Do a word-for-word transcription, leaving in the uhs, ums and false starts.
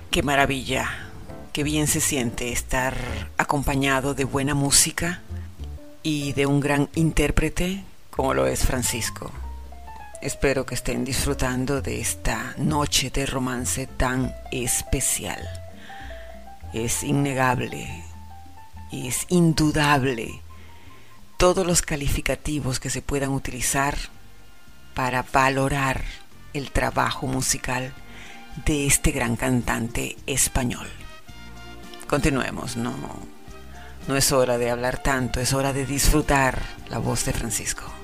Qué maravilla, qué bien se siente estar acompañado de buena música y de un gran intérprete como lo es Francisco. Espero que estén disfrutando de esta noche de romance tan especial. Es innegable, es indudable todos los calificativos que se puedan utilizar para valorar el trabajo musical de este gran cantante español. Continuemos, no, no es hora de hablar tanto, es hora de disfrutar la voz de Francisco.